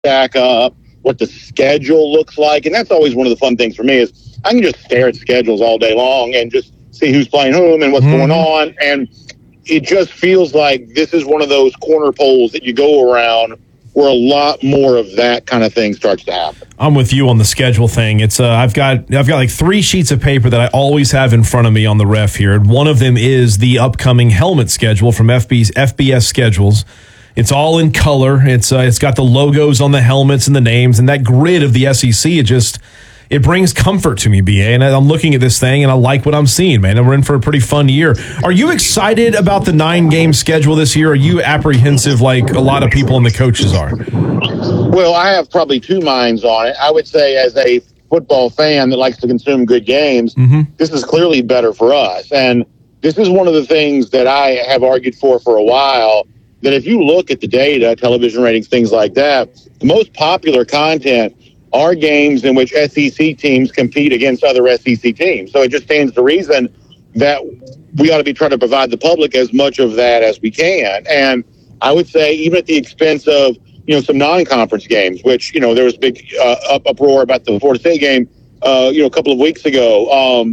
stack up, what the schedule looks like. And that's always one of the fun things for me is I can just stare at schedules all day long and just see who's playing whom and what's going on. And it just feels like this is one of those corner polls that you go around where a lot more of that kind of thing starts to happen. I'm with you on the schedule thing. It's I've got like 3 sheets of paper that I always have in front of me on the ref here. And one of them is the upcoming helmet schedule from FBS Schedules. It's all in color. It's got the logos on the helmets and the names and that grid of the SEC. It brings comfort to me, BA. And I'm looking at this thing and I like what I'm seeing, man. And we're in for a pretty fun year. Are you excited about the 9-game schedule this year? Are you apprehensive like a lot of people and the coaches are? Well, I have probably 2 minds on it. I would say as a football fan that likes to consume good games, this is clearly better for us. And this is one of the things that I have argued for a while, that if you look at the data, television ratings, things like that, the most popular content are games in which SEC teams compete against other SEC teams. So it just stands to reason that we ought to be trying to provide the public as much of that as we can. And I would say even at the expense of, some non-conference games, which, there was big uproar about the Florida State game, a couple of weeks ago.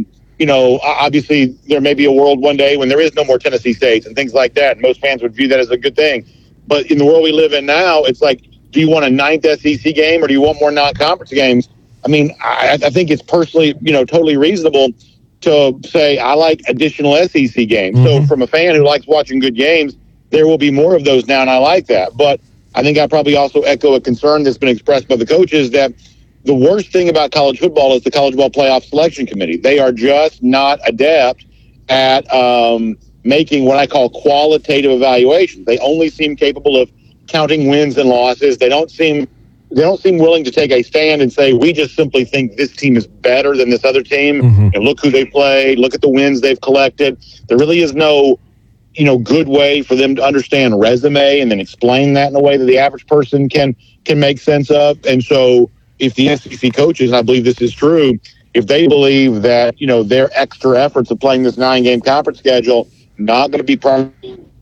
Obviously there may be a world one day when there is no more Tennessee States and things like that. And most fans would view that as a good thing. But in the world we live in now, it's like, do you want a 9th SEC game or do you want more non-conference games? I mean, I think it's personally, totally reasonable to say I like additional SEC games. So from a fan who likes watching good games, there will be more of those now, and I like that. But I think I probably also echo a concern that's been expressed by the coaches that the worst thing about college football is the College Football Playoff Selection Committee. They are just not adept at making what I call qualitative evaluations. They only seem capable of counting wins and losses. They don't seem willing to take a stand and say, we just simply think this team is better than this other team. And look who they played. Look at the wins they've collected. There really is no, good way for them to understand resume and then explain that in a way that the average person can make sense of. And so if the SEC coaches, and I believe this is true, if they believe that, their extra efforts of playing this 9-game conference schedule not going to be part,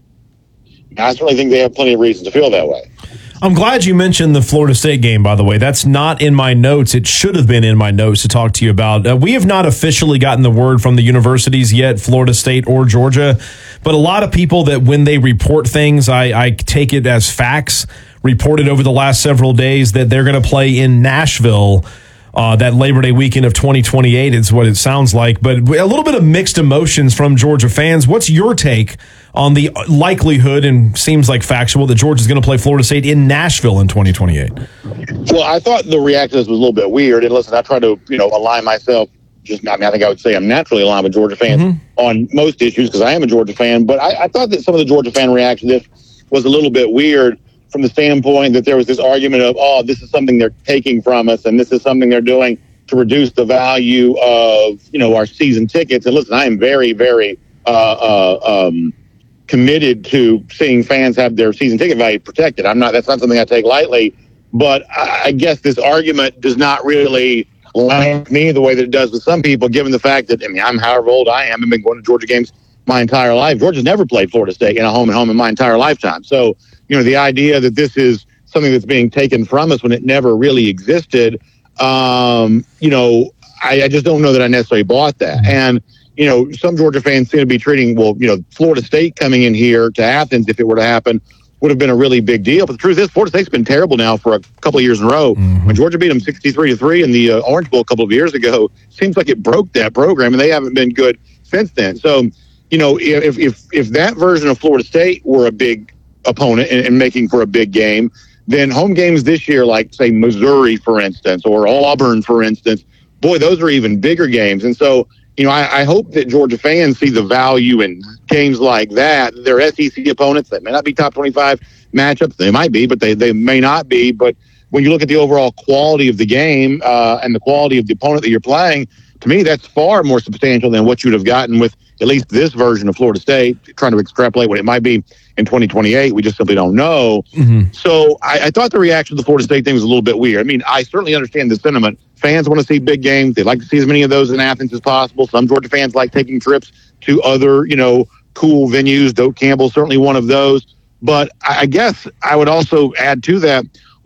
I certainly think they have plenty of reasons to feel that way. I'm glad you mentioned the Florida State game, by the way. That's not in my notes. It should have been in my notes to talk to you about. We have not officially gotten the word from the universities yet, Florida State or Georgia, but a lot of people that when they report things, I take it as facts, reported over the last several days that they're going to play in Nashville that Labor Day weekend of 2028 is what it sounds like. But a little bit of mixed emotions from Georgia fans. What's your take on the likelihood, and seems like factual, that Georgia's going to play Florida State in Nashville in 2028? Well, I thought the reaction to this was a little bit weird. And listen, I try to, align myself. I think I would say I'm naturally aligned with Georgia fans on most issues because I am a Georgia fan. But I thought that some of the Georgia fan reaction to this was a little bit weird from the standpoint that there was this argument of, this is something they're taking from us and this is something they're doing to reduce the value of, our season tickets. And listen, I am very, very committed to seeing fans have their season ticket value protected. That's not something I take lightly, but I guess this argument does not really land with me the way that it does with some people, given the fact that, I'm however old I am and been going to Georgia games my entire life. Georgia's never played Florida State in a home and home in my entire lifetime. So, the idea that this is something that's being taken from us when it never really existed, I just don't know that I necessarily bought that. And, some Georgia fans seem to be treating, Florida State coming in here to Athens, if it were to happen, would have been a really big deal. But the truth is, Florida State's been terrible now for a couple of years in a row. When Georgia beat them 63-3 in the Orange Bowl a couple of years ago, seems like it broke that program, and they haven't been good since then. So, if that version of Florida State were a big opponent and making for a big game, then home games this year, like, say, Missouri, for instance, or Auburn, for instance, boy, those are even bigger games. And so, I hope that Georgia fans see the value in games like that. They're SEC opponents that may not be top 25 matchups. They might be, but they may not be. But when you look at the overall quality of the game and the quality of the opponent that you're playing, to me, that's far more substantial than what you would have gotten with at least this version of Florida State. Trying to extrapolate what it might be in 2028, we just simply don't know. So I thought the reaction to the Florida State thing was a little bit weird. I certainly understand the sentiment. Fans want to see big games. They like to see as many of those in Athens as possible. Some Georgia fans like taking trips to other, cool venues. Doak Campbell, certainly one of those. But I guess I would also add to that, look,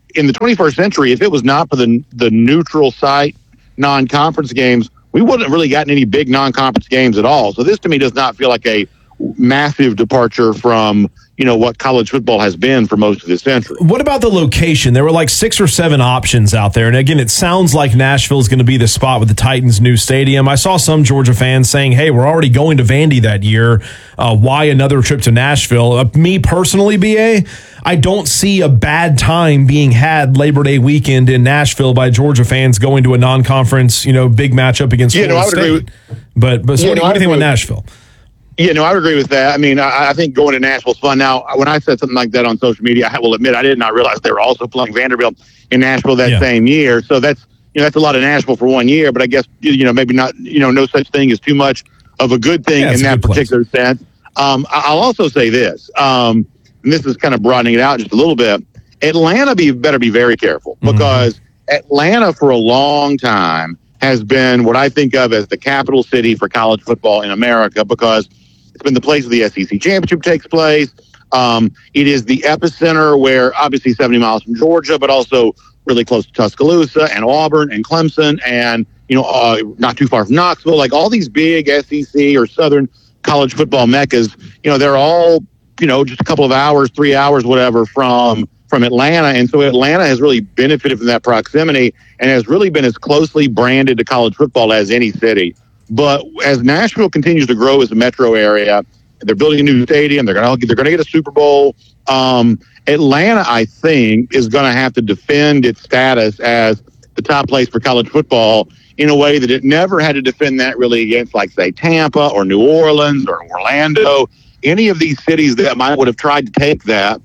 in the 21st century, if it was not for the neutral site non-conference games, we wouldn't have really gotten any big non-conference games at all. So this to me does not feel like a massive departure from, what college football has been for most of this century. What about the location? There were like 6 or 7 options out there. And again, it sounds like Nashville is going to be the spot with the Titans' new stadium. I saw some Georgia fans saying, hey, we're already going to Vandy that year. Why another trip to Nashville? Me personally, BA, I don't see a bad time being had Labor Day weekend in Nashville by Georgia fans going to a non-conference, big matchup against Florida State. Agree with, but what do you think about Nashville? Yeah, no, I would agree with that. I mean, I think going to Nashville is fun. Now, when I said something like that on social media, I will admit I did not realize they were also playing Vanderbilt in Nashville that same year. So that's a lot of Nashville for 1 year. But I guess maybe not. No such thing as too much of a good thing in that particular sense. I'll also say this, and this is kind of broadening it out just a little bit. Atlanta better be very careful because Atlanta for a long time has been what I think of as the capital city for college football in America because it's been the place where the SEC championship takes place. It is the epicenter where obviously 70 miles from Georgia, but also really close to Tuscaloosa and Auburn and Clemson and, not too far from Knoxville, like all these big SEC or Southern college football meccas, they're all, just a couple of hours, 3 hours, whatever from Atlanta. And so Atlanta has really benefited from that proximity and has really been as closely branded to college football as any city. But as Nashville continues to grow as a metro area, they're building a new stadium. They're going to get a Super Bowl. Atlanta, I think, is going to have to defend its status as the top place for college football in a way that it never had to defend that really against, like, say, Tampa or New Orleans or Orlando. Any of these cities that would have tried to take that,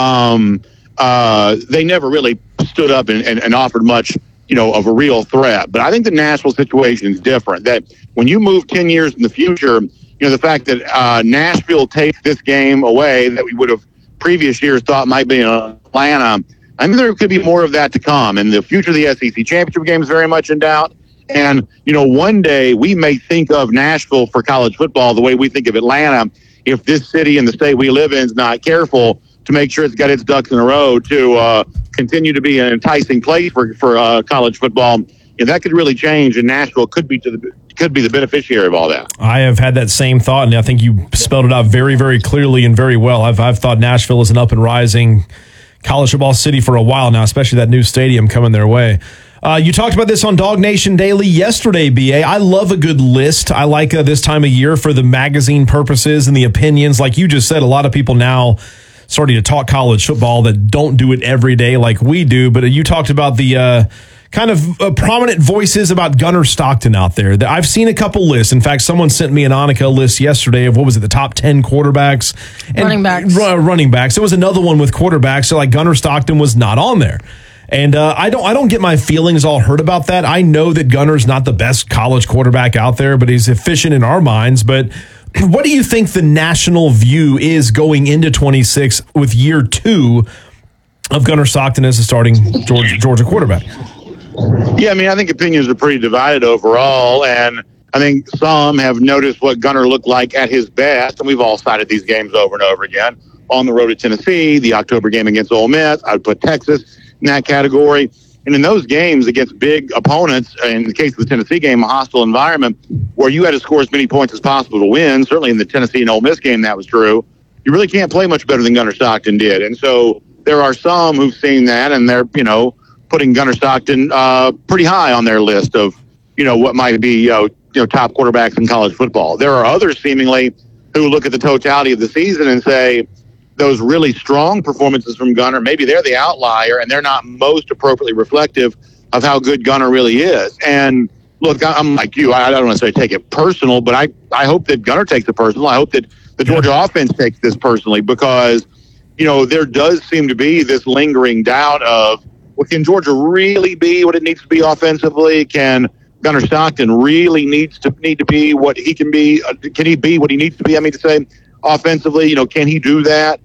they never really stood up and offered much, of a real threat. But I think the Nashville situation is different. That when you move 10 years in the future, the fact that Nashville takes this game away that we would have previous years thought might be in Atlanta, I mean, there could be more of that to come. And the future of the SEC championship game is very much in doubt. And, one day we may think of Nashville for college football the way we think of Atlanta if this city and the state we live in is not careful to make sure it's got its ducks in a row to continue to be an enticing place for college football. And that could really change, and Nashville could be the beneficiary of all that. I have had that same thought, and I think you spelled it out very, very clearly and very well. I've thought Nashville is an up and rising college football city for a while now, especially that new stadium coming their way. You talked about this on Dog Nation Daily yesterday, BA. I love a good list. I like this time of year for the magazine purposes and the opinions. Like you just said, a lot of people now starting to talk college football that don't do it every day like we do. But you talked about the kind of prominent voices about Gunnar Stockton out there. I've seen a couple lists. In fact, someone sent me an Annika list yesterday of, the top 10 quarterbacks? And running backs. There was another one with quarterbacks. So like Gunnar Stockton was not on there. And I don't get my feelings all hurt about that. I know that Gunnar's not the best college quarterback out there, but he's efficient in our minds. But what do you think the national view is going into 26 with year 2 of Gunnar Stockton as a starting Georgia quarterback? Yeah, I mean, I think opinions are pretty divided overall, and I think some have noticed what Gunnar looked like at his best, and we've all cited these games over and over again. On the road to Tennessee, the October game against Ole Miss, I would put Texas in that category. And in those games against big opponents, in the case of the Tennessee game, a hostile environment where you had to score as many points as possible to win, certainly in the Tennessee and Ole Miss game that was true, you really can't play much better than Gunnar Stockton did. And so there are some who've seen that, and they're, putting Gunnar Stockton pretty high on their list of, what might be, top quarterbacks in college football. There are others seemingly who look at the totality of the season and say, those really strong performances from Gunnar, maybe they're the outlier and they're not most appropriately reflective of how good Gunnar really is. And look, I'm like you. I don't want to say take it personal, but I hope that Gunnar takes it personal. I hope that the Georgia offense takes this personally because, there does seem to be this lingering doubt of, well, can Georgia really be what it needs to be offensively? Can Gunnar Stockton really need to be what he can be? Can he be what he needs to be? Offensively, can he do that?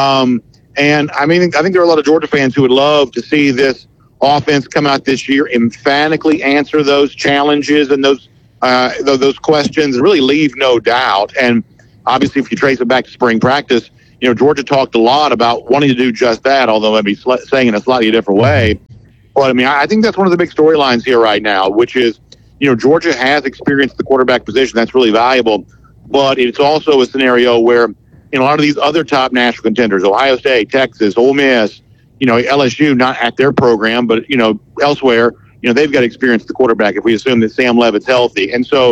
And I think there are a lot of Georgia fans who would love to see this offense come out this year, emphatically answer those challenges and those questions and really leave no doubt. And obviously, if you trace it back to spring practice, Georgia talked a lot about wanting to do just that, although maybe saying in a slightly different way. But, I think that's one of the big storylines here right now, which is, Georgia has experienced the quarterback position. That's really valuable. But it's also a scenario where, a lot of these other top national contenders, Ohio State, Texas, Ole Miss, LSU, not at their program, but, elsewhere, they've got to experience the quarterback if we assume that Sam Levitt's healthy. And so,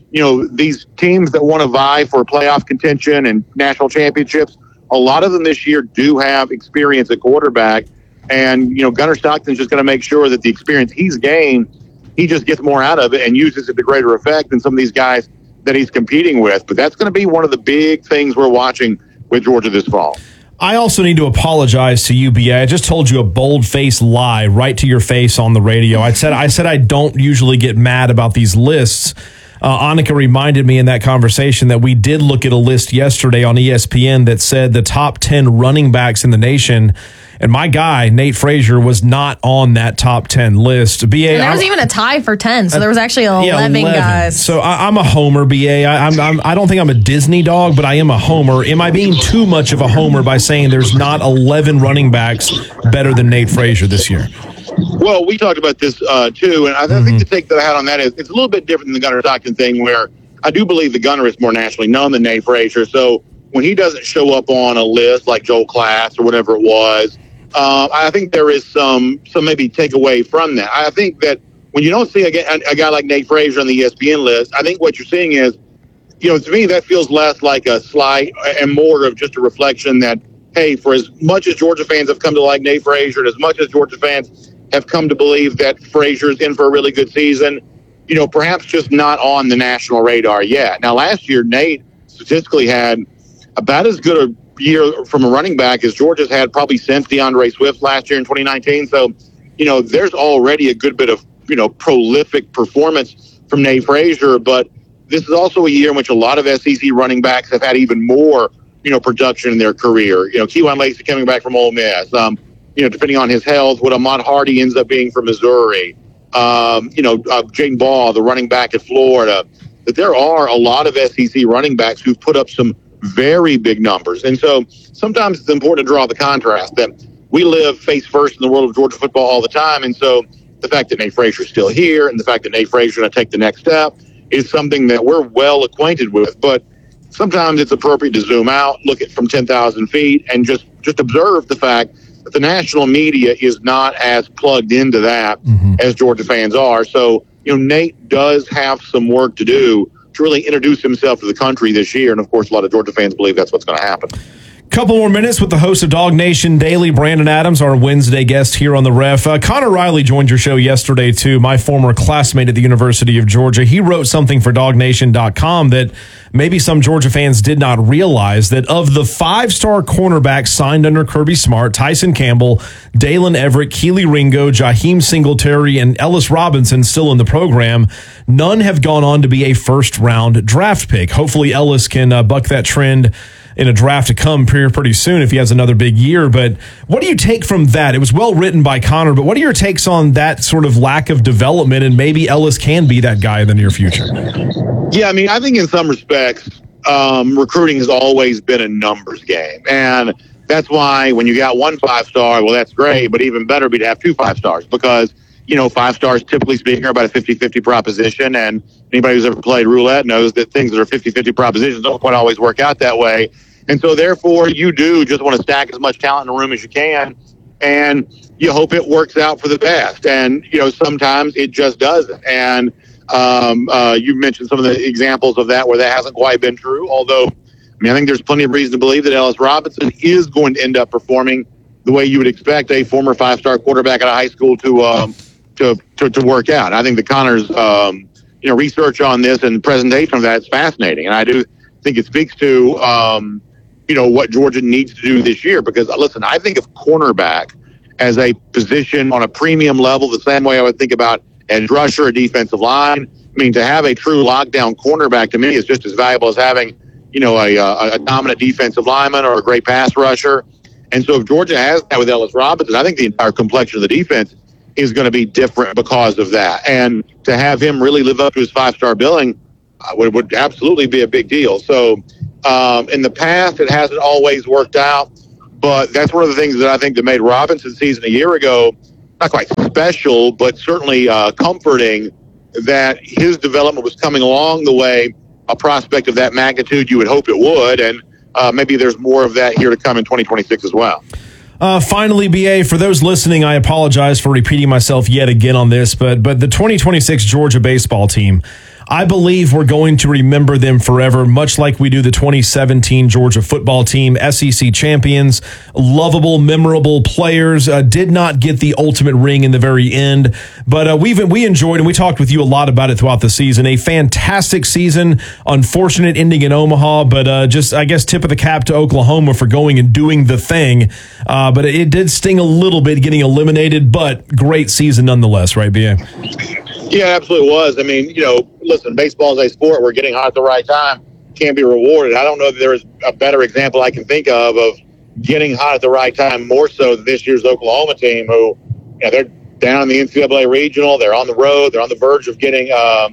these teams that want to vie for playoff contention and national championships, a lot of them this year do have experience at quarterback. And, Gunnar Stockton's just going to make sure that the experience he's gained, he just gets more out of it and uses it to greater effect than some of these guys that he's competing with. But that's going to be one of the big things we're watching with Georgia this fall. I also need to apologize to you, BA. I just told you a bold-faced lie right to your face on the radio. I said I don't usually get mad about these lists. Annika reminded me in that conversation that we did look at a list yesterday on ESPN that said the top 10 running backs in the nation. And my guy, Nate Frazier, was not on that top 10 list. BA, and there was even a tie for 10, so there was actually 11 guys. So I'm a homer, BA. I don't think I'm a Disney dog, but I am a homer. Am I being too much of a homer by saying there's not 11 running backs better than Nate Frazier this year? Well, we talked about this, too, and I think the take that I had on that is it's a little bit different than the Gunnar Stockton thing, where I do believe the Gunnar is more nationally known than Nate Frazier. So when he doesn't show up on a list like Joel Klass or whatever it was, I think there is some maybe takeaway from that. I think that when you don't see a guy like Nate Frazier on the ESPN list, I think what you're seeing is, to me, that feels less like a slight and more of just a reflection that, hey, for as much as Georgia fans have come to like Nate Frazier and as much as Georgia fans have come to believe that Frazier's in for a really good season, perhaps just not on the national radar yet. Now, last year, Nate statistically had about as good a year from a running back as Georgia's had probably since DeAndre Swift last year in 2019. So, there's already a good bit of, prolific performance from Nate Frazier. But this is also a year in which a lot of SEC running backs have had even more, production in their career. Kewan Lacey coming back from Ole Miss. Depending on his health, what Ahmad Hardy ends up being from Missouri. Jaden Ball, the running back at Florida. That there are a lot of SEC running backs who've put up some very big numbers. And so sometimes it's important to draw the contrast that we live face first in the world of Georgia football all the time. And so the fact that Nate Frazier is still here and the fact that Nate Frazier is going to take the next step is something that we're well acquainted with. But sometimes it's appropriate to zoom out, look at from 10,000 feet, and just observe the fact that the national media is not as plugged into that as Georgia fans are. So, Nate does have some work to do to really introduce himself to the country this year. And, of course, a lot of Georgia fans believe that's what's going to happen. Couple more minutes with the host of Dog Nation Daily, Brandon Adams, our Wednesday guest here on the Ref. Connor Riley joined your show yesterday, too, my former classmate at the University of Georgia. He wrote something for DogNation.com that maybe some Georgia fans did not realize, that of the 5-star cornerbacks signed under Kirby Smart, Tyson Campbell, Dalen Everett, Keely Ringo, Jaheim Singletary, and Ellis Robinson still in the program, none have gone on to be a first-round draft pick. Hopefully Ellis can buck that trend in a draft to come pretty soon if he has another big year. But what do you take from that? It was well written by Connor, but what are your takes on that sort of lack of development, and maybe Ellis can be that guy in the near future? Yeah, I think in some respects, recruiting has always been a numbers game. And that's why when you got one 5-star, well, that's great, but even better would be to have 2 5-stars because, 5 stars, typically speaking, are about a 50-50 proposition. And anybody who's ever played roulette knows that things that are 50-50 propositions don't quite always work out that way. And so, therefore, you do just want to stack as much talent in a room as you can, and you hope it works out for the best. And, sometimes it just doesn't. And you mentioned some of the examples of that where that hasn't quite been true, although, I think there's plenty of reason to believe that Ellis Robinson is going to end up performing the way you would expect a former 5-star quarterback out of high school to work out. I think the Connor's, research on this and presentation of that is fascinating. And I do think it speaks to, what Georgia needs to do this year. Because, listen, I think of cornerback as a position on a premium level the same way I would think about edge rusher, a defensive line. To have a true lockdown cornerback to me is just as valuable as having, a dominant defensive lineman or a great pass rusher. And so if Georgia has that with Ellis Robinson, I think the entire complexion of the defense is going to be different because of that. And to have him really live up to his 5-star billing would absolutely be a big deal. So In the past, it hasn't always worked out, but that's one of the things that I think that made Robinson's season a year ago not quite special, but certainly comforting, that his development was coming along the way a prospect of that magnitude you would hope it would, and maybe there's more of that here to come in 2026 as well. Finally, BA, for those listening, I apologize for repeating myself yet again on this, but the 2026 Georgia baseball team, I believe we're going to remember them forever, much like we do the 2017 Georgia football team, SEC champions, lovable, memorable players, did not get the ultimate ring in the very end, but we enjoyed, and we talked with you a lot about it throughout the season, a fantastic season, unfortunate ending in Omaha, but just, I guess, tip of the cap to Oklahoma for going and doing the thing, but it did sting a little bit getting eliminated, but great season nonetheless, right, BA? Yeah, it absolutely was. I mean, listen, baseball is a sport. We're getting hot at the right time. Can be rewarded. I don't know that there is a better example I can think of getting hot at the right time, more so than this year's Oklahoma team, who, they're down in the NCAA regional. They're on the road. They're on the verge of getting,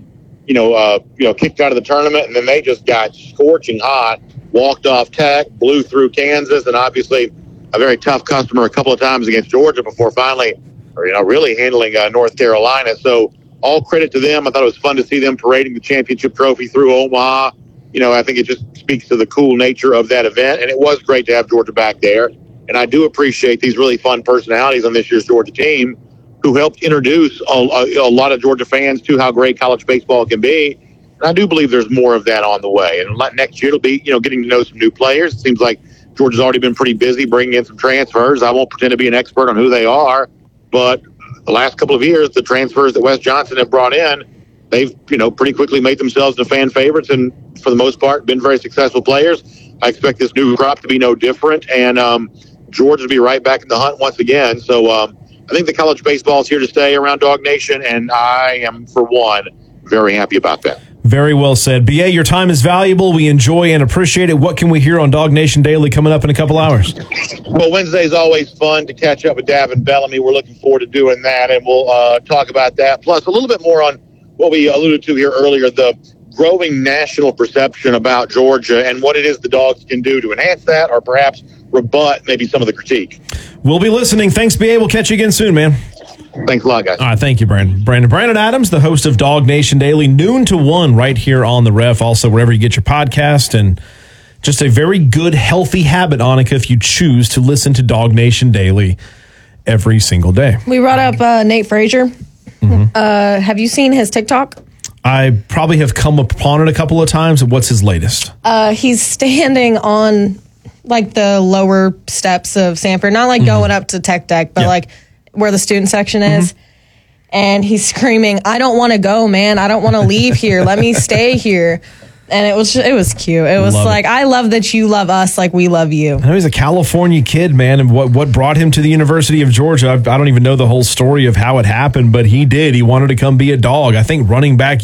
kicked out of the tournament, and then they just got scorching hot, walked off Tech, blew through Kansas, and obviously a very tough customer a couple of times against Georgia before finally, really handling North Carolina. So, all credit to them. I thought it was fun to see them parading the championship trophy through Omaha. I think it just speaks to the cool nature of that event. And it was great to have Georgia back there. And I do appreciate these really fun personalities on this year's Georgia team who helped introduce a lot of Georgia fans to how great college baseball can be. And I do believe there's more of that on the way. And next year it'll be, getting to know some new players. It seems like Georgia's already been pretty busy bringing in some transfers. I won't pretend to be an expert on who they are, but the last couple of years, the transfers that Wes Johnson have brought in, they've, pretty quickly made themselves the fan favorites and, for the most part, been very successful players. I expect this new crop to be no different, and Georgia to be right back in the hunt once again. So I think the college baseball is here to stay around Dog Nation, and I am, for one, very happy about that. Very well said. BA, your time is valuable. We enjoy and appreciate it. What can we hear on Dog Nation Daily coming up in a couple hours? Well, Wednesday is always fun to catch up with Davin Bellamy. We're looking forward to doing that, and we'll talk about that. Plus, a little bit more on what we alluded to here earlier, the growing national perception about Georgia and what it is the Dogs can do to enhance that or perhaps rebut maybe some of the critique. We'll be listening. Thanks, BA. We'll catch you again soon, man. Thanks a lot, guys. All right, thank you, Brandon. Brandon Adams, the host of Dog Nation Daily, noon to 1 right here on the Ref. Also, wherever you get your podcast, and just a very good, healthy habit, Annika, if you choose to listen to Dog Nation Daily every single day. We brought up Nate Frazier. Mm-hmm. Have you seen his TikTok? I probably have come upon it a couple of times. What's his latest? He's standing on like the lower steps of Sanford, not like going up to Tech Deck, but like where the student section is. And he's screaming, "I don't want to go, man. I don't want to leave here. Let me stay here." And it was cute. It was like, I love that you love us like we love you. I know he's a California kid, man. And what brought him to the University of Georgia, I don't even know the whole story of how it happened, but he did. He wanted to come be a Dog. I think running back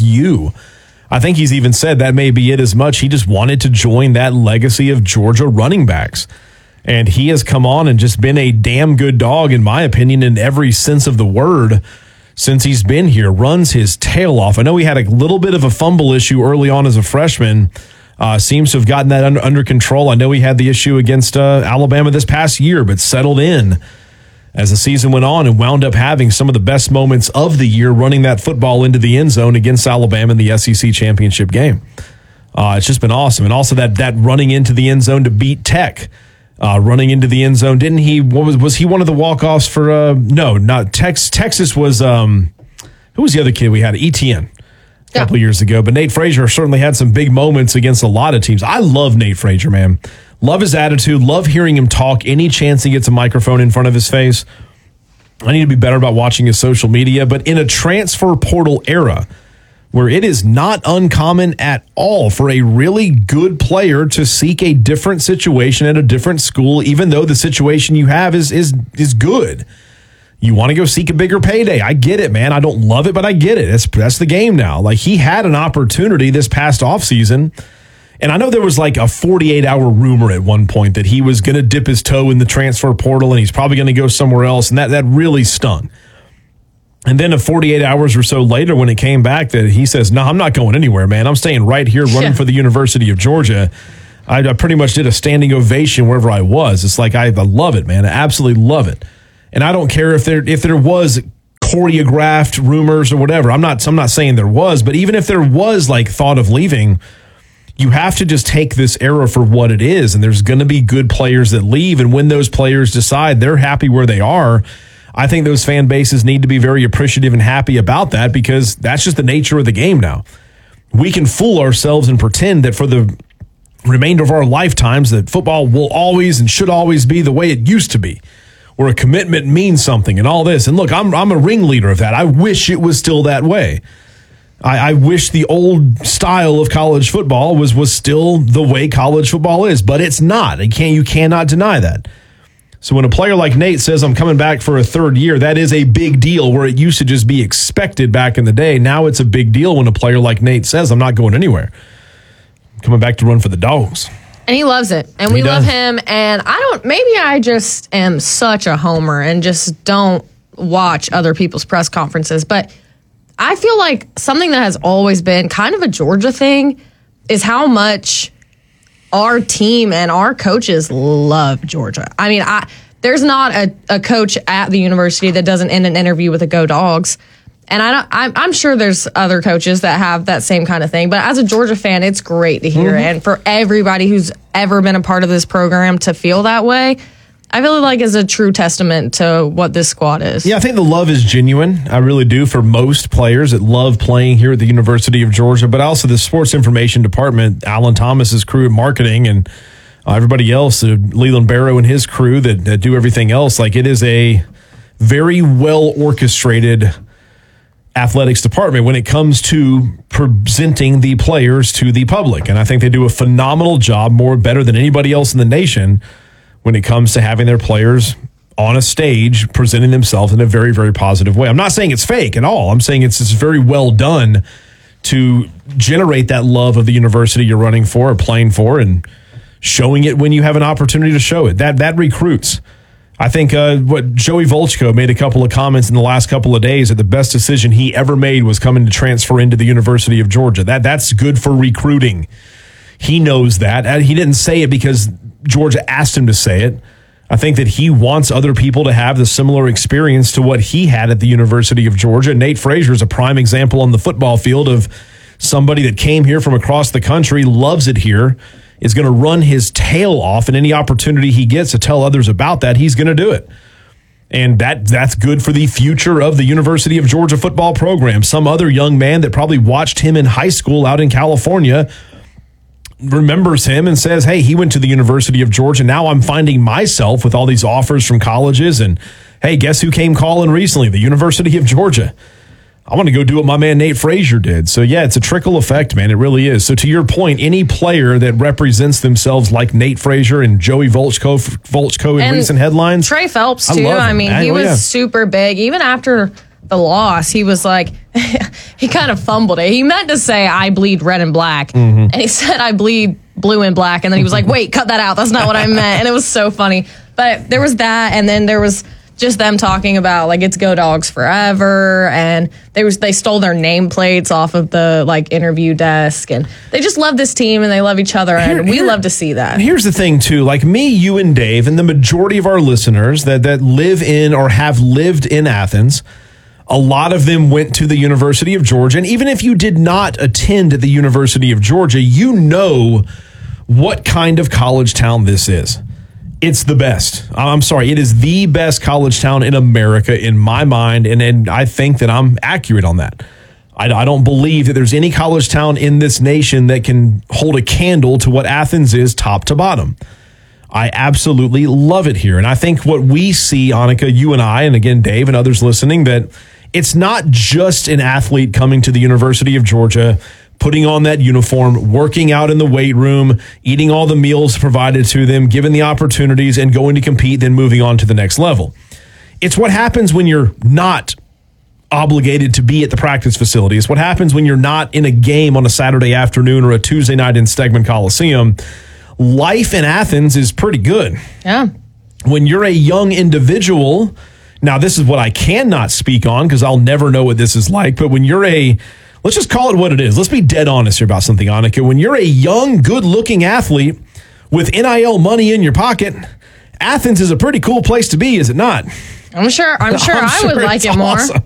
I think he's even said that may be it as much. He just wanted to join that legacy of Georgia running backs. And he has come on and just been a damn good Dog, in my opinion, in every sense of the word since he's been here. Runs his tail off. I know he had a little bit of a fumble issue early on as a freshman. Seems to have gotten that under control. I know he had the issue against Alabama this past year, but settled in as the season went on and wound up having some of the best moments of the year running that football into the end zone against Alabama in the SEC championship game. It's just been awesome. And also that running into the end zone to beat Tech. Running into the end zone, didn't he? Was he one of the walk-offs for? No, not Texas was. Who was the other kid we had? ETN a couple of years ago. But Nate Frazier certainly had some big moments against a lot of teams. I love Nate Frazier, man. Love his attitude. Love hearing him talk. Any chance he gets a microphone in front of his face. I need to be better about watching his social media. But in a transfer portal era, where it is not uncommon at all for a really good player to seek a different situation at a different school, even though the situation you have is good. You want to go seek a bigger payday. I get it, man. I don't love it, but I get it. That's the game now. Like, he had an opportunity this past offseason, and I know there was like a 48-hour rumor at one point that he was going to dip his toe in the transfer portal and he's probably going to go somewhere else, and that really stung. And then 48 hours or so later, when it came back that he says, "No, I'm not going anywhere, man. I'm staying right here running for the University of Georgia." I pretty much did a standing ovation wherever I was. It's like, I love it, man. I absolutely love it. And I don't care if there was choreographed rumors or whatever. I'm not saying there was, but even if there was like thought of leaving, you have to just take this era for what it is. And there's going to be good players that leave. And when those players decide they're happy where they are, I think those fan bases need to be very appreciative and happy about that, because that's just the nature of the game now. We can fool ourselves and pretend that for the remainder of our lifetimes that football will always and should always be the way it used to be, where a commitment means something and all this. And look, I'm a ringleader of that. I wish it was still that way. I wish the old style of college football was still the way college football is, but it's not. You cannot deny that. So when a player like Nate says, I'm coming back for a third year, that is a big deal, where it used to just be expected back in the day. Now it's a big deal when a player like Nate says, I'm not going anywhere. I'm coming back to run for the Dogs. And he loves it. And we love him. And maybe I just am such a homer and just don't watch other people's press conferences. But I feel like something that has always been kind of a Georgia thing is how much our team and our coaches love Georgia. I mean, there's not a coach at the university that doesn't end an interview with a Go Dogs. And I'm sure there's other coaches that have that same kind of thing. But as a Georgia fan, it's great to hear. And for everybody who's ever been a part of this program to feel that way, I feel like is a true testament to what this squad is. Yeah, I think the love is genuine. I really do, for most players that love playing here at the University of Georgia, but also the sports information department, Alan Thomas's crew at marketing, and everybody else, Leland Barrow and his crew that do everything else. Like, it is a very well orchestrated athletics department when it comes to presenting the players to the public. And I think they do a phenomenal job, better than anybody else in the nation, when it comes to having their players on a stage presenting themselves in a very, very positive way. I'm not saying it's fake at all. I'm saying it's very well done to generate that love of the university you're running for or playing for, and showing it when you have an opportunity to show it. That recruits. I think what Joey Volchko made a couple of comments in the last couple of days that the best decision he ever made was coming to transfer into the University of Georgia. That's good for recruiting. He knows that. He didn't say it because Georgia asked him to say it. I think that he wants other people to have the similar experience to what he had at the University of Georgia. Nate Frazier is a prime example on the football field of somebody that came here from across the country, loves it here, is going to run his tail off, and any opportunity he gets to tell others about that, he's going to do it. And that's good for the future of the University of Georgia football program. Some other young man that probably watched him in high school out in California remembers him and says, hey, he went to the University of Georgia. Now I'm finding myself with all these offers from colleges, and hey, guess who came calling recently? The University of Georgia. I want to go do what my man Nate Frazier did. So yeah, it's a trickle effect, man. It really is. So to your point, any player that represents themselves like Nate Frazier and Joey Volchko in recent headlines. Trey Phelps too. I mean, he was super big. Even after the loss, he was like, he kind of fumbled it. He meant to say, I bleed red and black. And he said, I bleed blue and black. And then he was like, wait, cut that out. That's not what I meant. And it was so funny. But there was that. And then there was just them talking about, like, it's Go Dogs forever. And they stole their nameplates off of the, like, interview desk. And they just love this team and they love each other. And we love to see that. Here's the thing, too. Like me, you, and Dave, and the majority of our listeners that live in or have lived in Athens, a lot of them went to the University of Georgia. And even if you did not attend the University of Georgia, you know what kind of college town this is. It's the best. I'm sorry. It is the best college town in America in my mind. And I think that I'm accurate on that. I don't believe that there's any college town in this nation that can hold a candle to what Athens is top to bottom. I absolutely love it here. And I think what we see, Annika, you and I, and again, Dave and others listening, that it's not just an athlete coming to the University of Georgia, putting on that uniform, working out in the weight room, eating all the meals provided to them, given the opportunities, and going to compete, then moving on to the next level. It's what happens when you're not obligated to be at the practice facility. It's what happens when you're not in a game on a Saturday afternoon or a Tuesday night in Stegman Coliseum. Life in Athens is pretty good. Yeah. When you're a young individual, now this is what I cannot speak on because I'll never know what this is like, but when you're let's let's just call it what it is. Let's be dead honest here about something, Annika. When you're a young, good-looking athlete with NIL money in your pocket, Athens is a pretty cool place to be, is it not? I'm sure I would like it more. Awesome.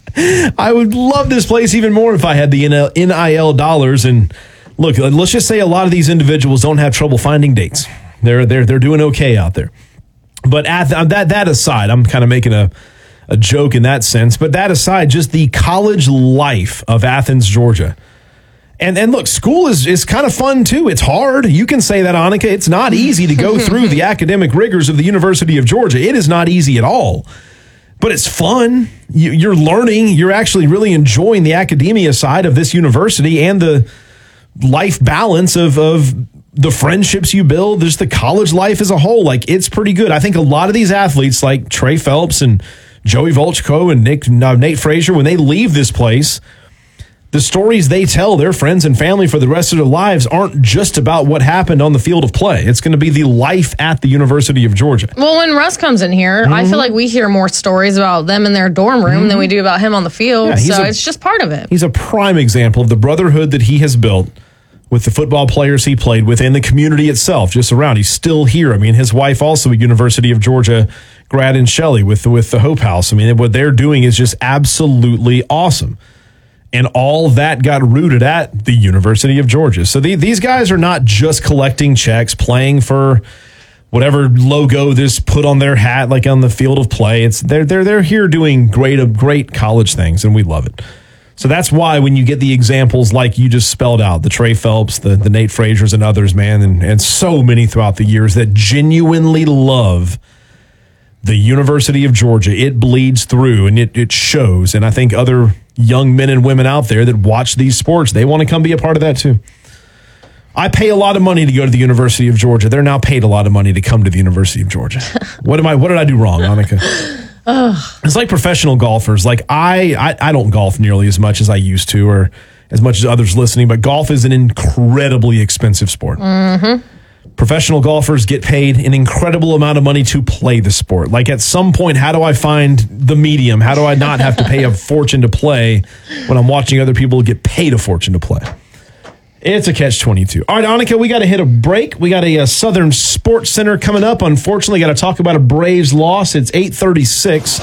I would love this place even more if I had the NIL dollars. And look, let's just say a lot of these individuals don't have trouble finding dates. They're doing okay out there. But that aside, I'm kind of making a joke in that sense. But that aside, just the college life of Athens, Georgia. And look, school is kind of fun, too. It's hard. You can say that, Annika. It's not easy to go through the academic rigors of the University of Georgia. It is not easy at all. But it's fun. You're learning. You're actually really enjoying the academia side of this university and the life balance of the friendships you build. There's the college life as a whole. Like, it's pretty good. I think a lot of these athletes like Trey Phelps and Joey Volchko and Nate Frazier, when they leave this place, the stories they tell their friends and family for the rest of their lives aren't just about what happened on the field of play. It's going to be the life at the University of Georgia. Well, when Russ comes in here, I feel like we hear more stories about them in their dorm room than we do about him on the field. Yeah, so it's just part of it. He's a prime example of the brotherhood that he has built with the football players he played with and the community itself just around. He's still here. I mean, his wife also a University of Georgia grad in Shelley with the Hope House. I mean, what they're doing is just absolutely awesome. And all that got rooted at the University of Georgia. So these guys are not just collecting checks, playing for whatever logo this put on their hat, like on the field of play. They're here doing great college things, and we love it. So that's why when you get the examples like you just spelled out, the Trey Phelps, the Nate Fraziers, and others, man, and so many throughout the years that genuinely love the University of Georgia, it bleeds through and it shows. And I think other young men and women out there that watch these sports, they want to come be a part of that too. I pay a lot of money to go to the University of Georgia. They're now paid a lot of money to come to the University of Georgia. What did I do wrong, Annika? It's like professional golfers. Like I don't golf nearly as much as I used to, or as much as others listening, but golf is an incredibly expensive sport. Mm-hmm. Professional golfers get paid an incredible amount of money to play the sport. Like, at some point, how do I find the medium? How do I not have to pay a fortune to play when I'm watching other people get paid a fortune to play? It's a catch-22. All right, Annika, we got to hit a break. We got a Southern Sports Center coming up. Unfortunately, got to talk about a Braves loss. It's 8:36.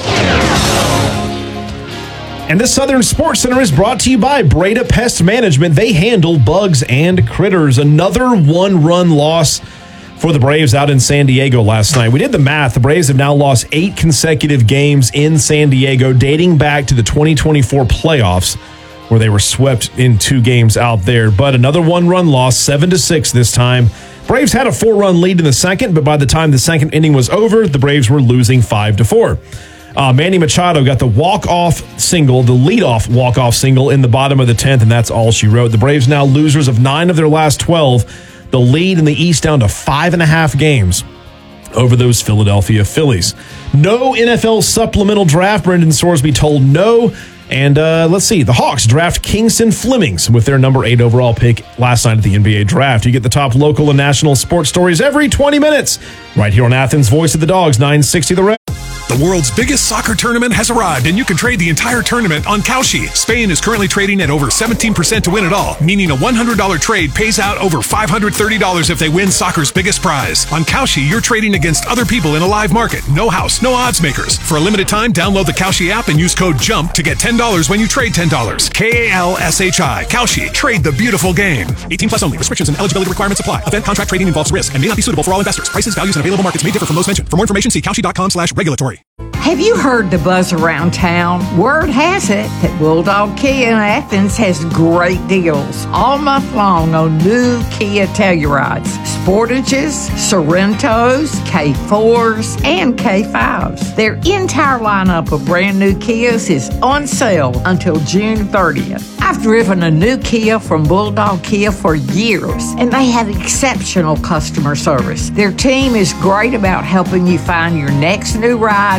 And this Southern Sports Center is brought to you by Breda Pest Management. They handle bugs and critters. Another one-run loss for the Braves out in San Diego last night. We did the math. The Braves have now lost 8 consecutive games in San Diego, dating back to the 2024 playoffs, where they were swept in 2 games out there. But another one-run loss, 7-6 this time. Braves had a 4-run lead in the second, but by the time the second inning was over, the Braves were losing 5-4. Manny Machado got the walk-off single, the leadoff walk-off single in the bottom of the 10th, and that's all she wrote. The Braves now losers of 9 of their last 12. The lead in the East down to 5.5 games over those Philadelphia Phillies. No NFL supplemental draft. Brendan Sorsby told no. And let's see, the Hawks draft Kingston Flemings with their number 8 overall pick last night at the NBA draft. You get the top local and national sports stories every 20 minutes right here on Athens' Voice of the Dogs, 960 The Red. The world's biggest soccer tournament has arrived, and you can trade the entire tournament on Kalshi. Spain is currently trading at over 17% to win it all, meaning a $100 trade pays out over $530 if they win soccer's biggest prize. On Kalshi, you're trading against other people in a live market. No house, no odds makers. For a limited time, download the Kalshi app and use code JUMP to get $10 when you trade $10. Kalshi. Kalshi. Trade the beautiful game. 18 plus only. Restrictions and eligibility requirements apply. Event contract trading involves risk and may not be suitable for all investors. Prices, values, and available markets may differ from those mentioned. For more information, see Kalshi.com/regulatory. Have you heard the buzz around town? Word has it that Bulldog Kia in Athens has great deals all month long on new Kia Tellurides, Sportages, Sorrentos, K4s, and K5s. Their entire lineup of brand new Kias is on sale until June 30th. I've driven a new Kia from Bulldog Kia for years, and they have exceptional customer service. Their team is great about helping you find your next new ride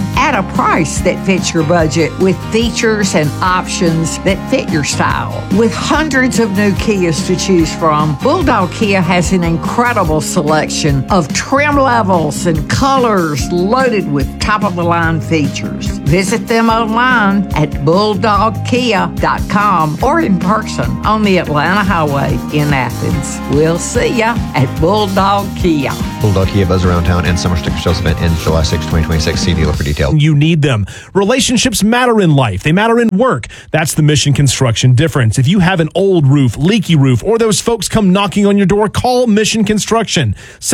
at a price that fits your budget with features and options that fit your style. With hundreds of new Kias to choose from, Bulldog Kia has an incredible selection of trim levels and colors loaded with top-of-the-line features. Visit them online at bulldogkia.com or in person on the Atlanta Highway in Athens. We'll see ya at Bulldog Kia. Bulldog Kia Buzz Around Town and Summer Sticker Sales event ends July 6, 2026. See dealer for details. You need them. Relationships matter in life. They matter in work. That's the Mission Construction difference. If you have an old roof, leaky roof, or those folks come knocking on your door, call Mission Construction.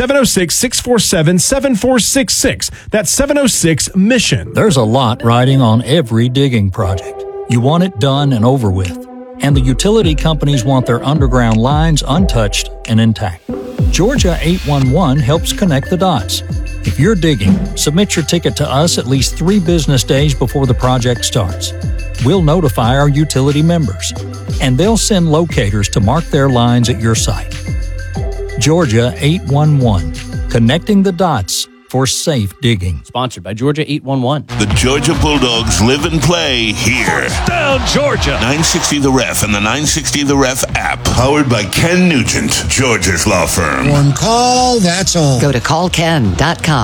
706-647-7466. That's 706-MISSION. There's a lot riding on every digging project. You want it done and over with. And the utility companies want their underground lines untouched and intact. Georgia 811 helps connect the dots. If you're digging, submit your ticket to us at least 3 business days before the project starts. We'll notify our utility members, and they'll send locators to mark their lines at your site. Georgia 811, connecting the dots for safe digging. Sponsored by Georgia 811. The Georgia Bulldogs live and play here. Down Georgia. 960 The Ref and the 960 The Ref app. Powered by Ken Nugent, Georgia's law firm. One call, that's all. Go to callken.com.